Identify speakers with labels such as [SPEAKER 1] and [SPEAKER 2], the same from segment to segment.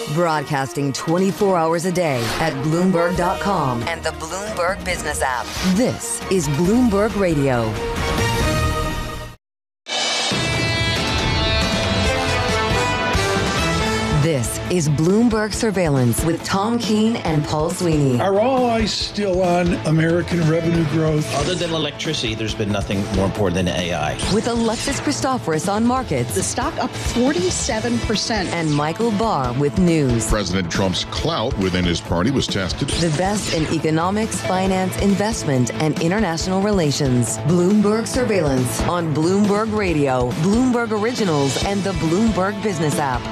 [SPEAKER 1] Broadcasting 24 hours a day at Bloomberg.com and the Bloomberg Business app. This is Bloomberg Radio. This is Bloomberg Surveillance with Tom Keene and Paul Sweeney.
[SPEAKER 2] Are all eyes still on American revenue growth?
[SPEAKER 3] Other than electricity, there's been nothing more important than AI.
[SPEAKER 1] With Alexis Christoforous on markets.
[SPEAKER 4] The stock up 47%.
[SPEAKER 1] And Michael Barr with news.
[SPEAKER 5] President Trump's clout within his party was tested.
[SPEAKER 1] The best in economics, finance, investment, and international relations. Bloomberg Surveillance on Bloomberg Radio, Bloomberg Originals, and the Bloomberg Business app.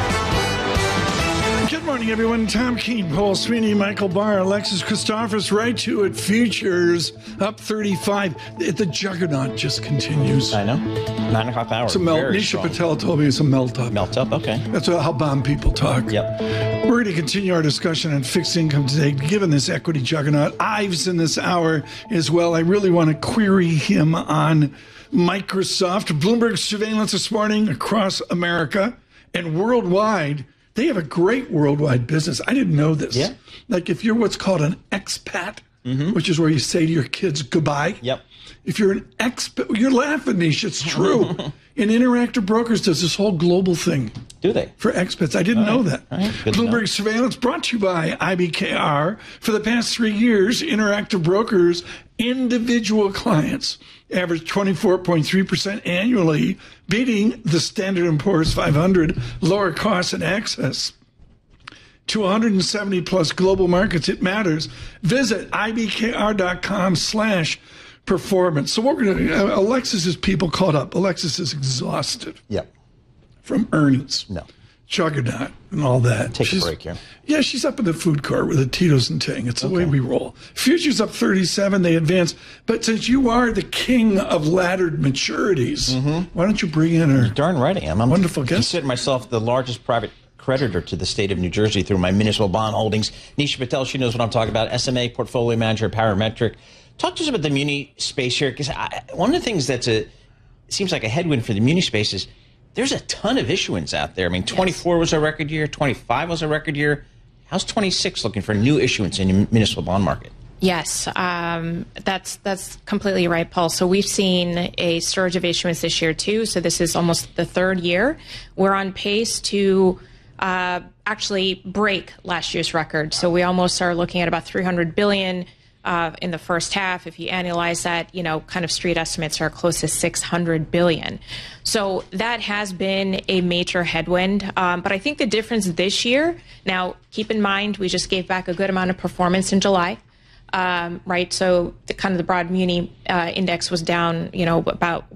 [SPEAKER 2] Good morning, everyone. Tom Keene, Paul Sweeney, Michael Barr, Alexis Christoforous, right to it. Futures up 35. The juggernaut just continues.
[SPEAKER 3] I know. 9 o'clock hour.
[SPEAKER 2] It's a melt. Nisha Patel told me it's a melt up.
[SPEAKER 3] Melt up, okay.
[SPEAKER 2] That's how bomb people talk.
[SPEAKER 3] Yep.
[SPEAKER 2] We're going to continue our discussion on fixed income today, given this equity juggernaut. Ives in this hour as well. I really want to query him on Microsoft. Bloomberg surveillance this morning across America and worldwide. They have a great worldwide business. I didn't know this.
[SPEAKER 3] Yeah.
[SPEAKER 2] Like if you're what's called an expat, which is where you say to your kids goodbye.
[SPEAKER 3] Yep.
[SPEAKER 2] If you're an expat, you're laughing, Nish. It's true. And Interactive Brokers does this whole global thing.
[SPEAKER 3] Do they?
[SPEAKER 2] For expats. I didn't know that.
[SPEAKER 3] Right.
[SPEAKER 2] Bloomberg Surveillance brought to you by IBKR. For the past 3 years, Interactive Brokers individual clients averaged 24.3% annually, beating the Standard & Poor's 500 lower costs and access to 170 plus global markets. It matters. Visit ibkr.com/performance. So we're going to, Alexis's people caught up. Alexis is exhausted.
[SPEAKER 3] Yep.
[SPEAKER 2] From earnings.
[SPEAKER 3] No.
[SPEAKER 2] Juggernaut and all that.
[SPEAKER 3] Take a break here.
[SPEAKER 2] Yeah, she's up in the food court with the Tito's and Tang. It's the way we roll. Futures up 37. They advance. But since you are the king of laddered maturities, why don't you bring in our
[SPEAKER 3] darn right I am. I'm
[SPEAKER 2] wonderful guest.
[SPEAKER 3] Consider myself the largest private creditor to the state of New Jersey through my municipal bond holdings. Nisha Patel, she knows what I'm talking about. SMA portfolio manager, Parametric. Talk to us about the muni space here, because one of the things that's seems like a headwind for the muni space is there's a ton of issuance out there. I mean, 24 was a record year, 25 was a record year. How's 26 looking for new issuance in the municipal bond market?
[SPEAKER 6] Yes, that's completely right, Paul. So we've seen a surge of issuance this year, too. So this is almost the third year. We're on pace to actually break last year's record. So we almost are looking at about $300 billion in the first half. If you annualize that, kind of street estimates are close to $600 billion. So that has been a major headwind. But I think the difference this year, now keep in mind, we just gave back a good amount of performance in July. Right. So the broad muni index was down, about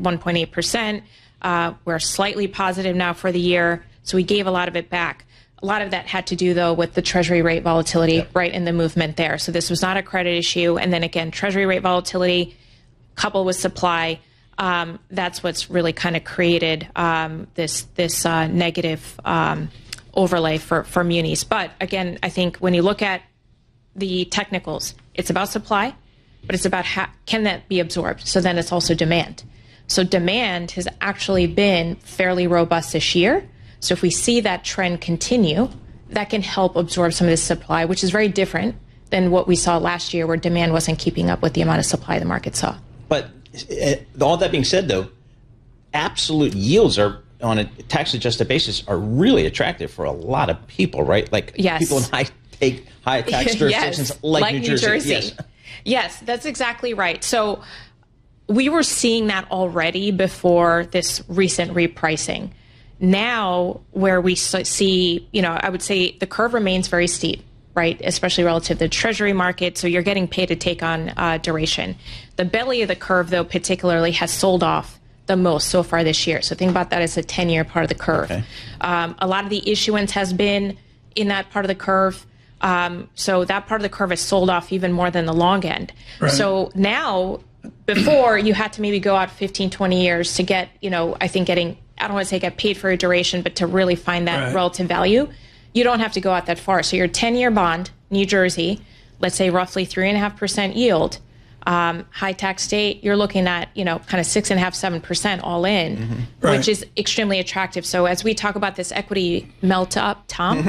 [SPEAKER 6] 1.8%. We're slightly positive now for the year. So we gave a lot of it back. A lot of that had to do, though, with the Treasury rate volatility, right, in the movement there. So this was not a credit issue. And then again, Treasury rate volatility coupled with supply, that's what's really kind of created this negative overlay for munis. But again, I think when you look at the technicals, it's about supply, but it's about how can that be absorbed. So then it's also demand. So demand has actually been fairly robust this year. So if we see that trend continue, that can help absorb some of this supply, which is very different than what we saw last year where demand wasn't keeping up with the amount of supply the market saw.
[SPEAKER 3] But all that being said, though, absolute yields are on a tax-adjusted basis are really attractive for a lot of people, right? Like people in high tax jurisdictions like New Jersey.
[SPEAKER 6] Yes, that's exactly right. So we were seeing that already before this recent repricing. Now, where we see, I would say the curve remains very steep, right, especially relative to the Treasury market. So you're getting paid to take on duration. The belly of the curve, though, particularly has sold off the most so far this year. So think about that as a 10-year part of the curve. Okay. A lot of the issuance has been in that part of the curve. So that part of the curve has sold off even more than the long end. Right. So now, before you had to maybe go out 15, 20 years to get, I think I don't want to say get paid for a duration, but to really find that relative value, you don't have to go out that far. So your 10-year bond, New Jersey, let's say roughly 3.5% yield, high tax state, you're looking at, kind of 6.5%, 7% all in,
[SPEAKER 2] Right.
[SPEAKER 6] which is extremely attractive. So as we talk about this equity melt up, Tom,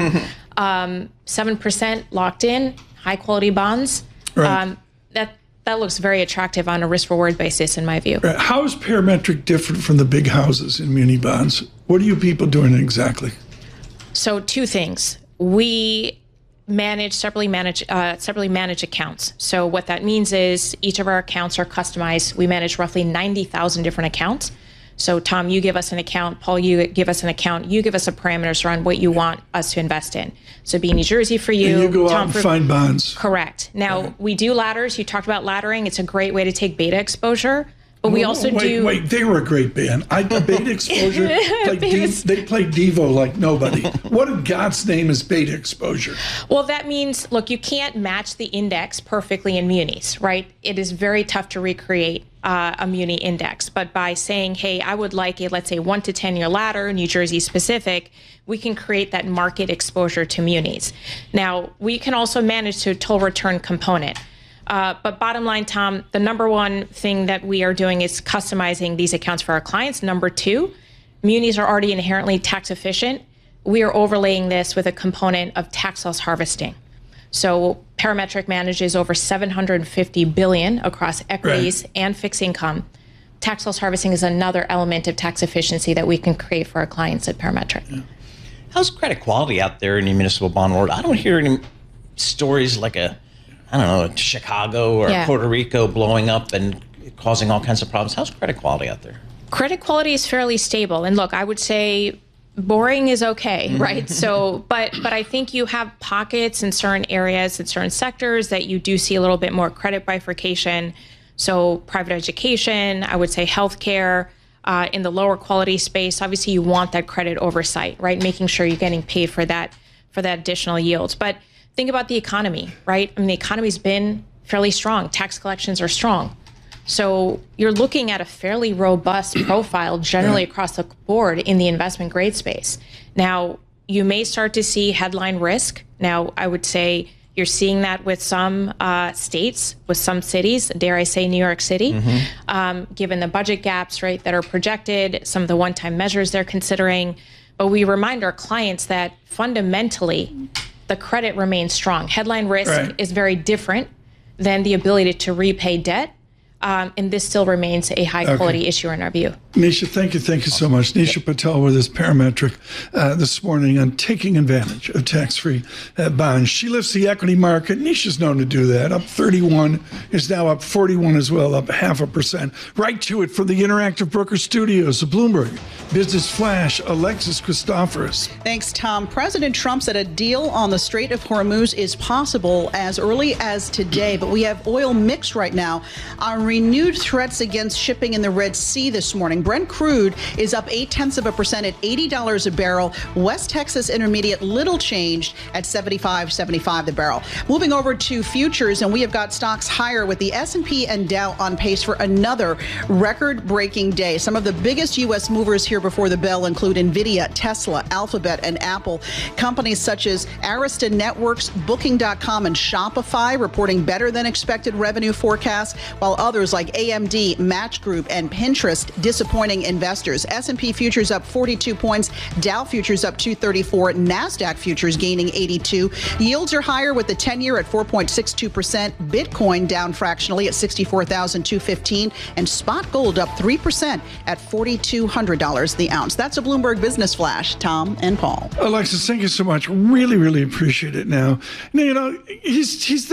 [SPEAKER 6] 7% locked in, high quality bonds,
[SPEAKER 2] Right.
[SPEAKER 6] that looks very attractive on a risk reward basis, in my view.
[SPEAKER 2] Right. How is Parametric different from the big houses in muni bonds? What are you people doing exactly?
[SPEAKER 6] So two things. We separately manage accounts. So what that means is each of our accounts are customized. We manage roughly 90,000 different accounts. So Tom, you give us an account. Paul, you give us an account. You give us the parameters around what you want us to invest in. So be New Jersey for you.
[SPEAKER 2] And you go
[SPEAKER 6] Tom,
[SPEAKER 2] out and find bonds.
[SPEAKER 6] Correct. Now, we do ladders. You talked about laddering. It's a great way to take beta exposure. But we also do.
[SPEAKER 2] Wait, they were a great band. Beta Exposure, they played Devo like nobody. What in God's name is Beta Exposure?
[SPEAKER 6] Well, that means, look, you can't match the index perfectly in munis, right? It is very tough to recreate a muni index. But by saying, hey, I would like a, let's say, 1 to 10 year ladder, New Jersey specific, we can create that market exposure to munis. Now, we can also manage to total return component. But bottom line, Tom, the number one thing that we are doing is customizing these accounts for our clients. Number two, munis are already inherently tax efficient. We are overlaying this with a component of tax loss harvesting. So Parametric manages over $750 billion across equities and fixed income. Tax loss harvesting is another element of tax efficiency that we can create for our clients at Parametric.
[SPEAKER 3] Yeah. How's credit quality out there in the municipal bond world? I don't hear any stories like Chicago or Puerto Rico blowing up and causing all kinds of problems. How's credit quality out there?
[SPEAKER 6] Credit quality is fairly stable. And look, I would say boring is okay, right? So, but I think you have pockets in certain areas, in certain sectors that you do see a little bit more credit bifurcation. So private education, I would say healthcare, in the lower quality space, obviously you want that credit oversight, right? Making sure you're getting paid for that additional yield. But think about the economy, right? I mean, the economy's been fairly strong. Tax collections are strong. So you're looking at a fairly robust profile generally across the board in the investment grade space. Now, you may start to see headline risk. Now, I would say you're seeing that with some states, with some cities, dare I say New York City, given the budget gaps, right, that are projected, some of the one-time measures they're considering. But we remind our clients that fundamentally, the credit remains strong. Headline risk is very different than the ability to repay debt. And this still remains a high-quality issuer in our view.
[SPEAKER 2] Nisha, thank you so much. Nisha Patel with us, Parametric, this morning on taking advantage of tax-free bonds. She lifts the equity market. Nisha's known to do that. Up 31, is now up 41 as well, up 0.5%. Right to it from the Interactive Broker Studios, the Bloomberg Business Flash, Alexis Christoforous.
[SPEAKER 4] Thanks, Tom. President Trump said a deal on the Strait of Hormuz is possible as early as today, but we have oil mixed right now on renewed threats against shipping in the Red Sea this morning. Brent crude is up 0.8% at $80 a barrel. West Texas Intermediate little changed at $75.75 the barrel. Moving over to futures, and we have got stocks higher with the S&P and Dow on pace for another record-breaking day. Some of the biggest U.S. movers here before the bell include NVIDIA, Tesla, Alphabet, and Apple. Companies such as Arista Networks, Booking.com, and Shopify reporting better than expected revenue forecasts, while others like AMD, Match Group, and Pinterest disappointing investors. S&P futures up 42 points, Dow futures up 234, NASDAQ futures gaining 82. Yields are higher with the 10-year at 4.62%, Bitcoin down fractionally at $64,215, and spot gold up 3% at $4,200 the ounce. That's a Bloomberg Business Flash. Tom and Paul.
[SPEAKER 2] Alexis, thank you so much. Really, really appreciate it now. You know, he's